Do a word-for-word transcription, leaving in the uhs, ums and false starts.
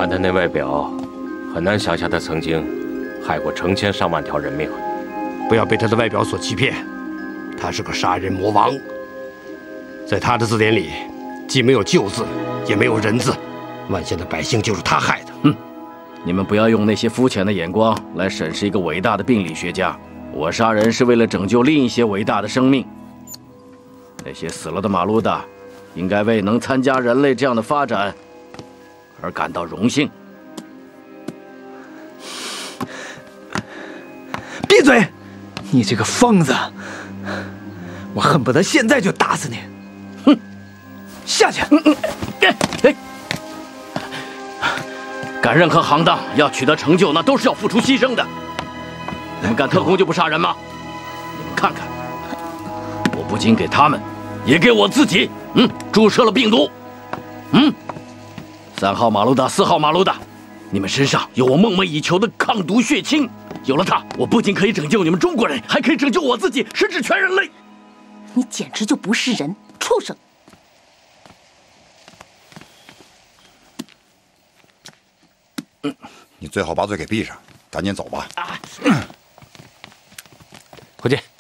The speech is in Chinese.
看他那外表，很难想象他曾经害过成千上万条人命。 不要被他的外表所欺骗，他是个杀人魔王。在他的字典里，既没有救字，也没有人字。万县的百姓就是他害的。 哼！你们不要用那些肤浅的眼光来审视一个伟大的病理学家。我杀人是为了拯救另一些伟大的生命。那些死了的马路达，应该为能参加人类这样的发展而感到荣幸。 闭嘴！你这个疯子！我恨不得现在就打死你！ 哼！ 下去！ 哎哎！干任何行当要取得成就，那都是要付出牺牲的。你们干特工就不杀人吗？你们看看，我不仅给他们，也给我自己，嗯，注射了病毒。嗯，三号马路达，四号马路达，你们身上有我梦寐以求的抗毒血清。有了它，我不仅可以拯救你们中国人，还可以拯救我自己，甚至全人类。 你简直就不是人，畜生！ 嗯，你最好把嘴给闭上，赶紧走吧。 回去。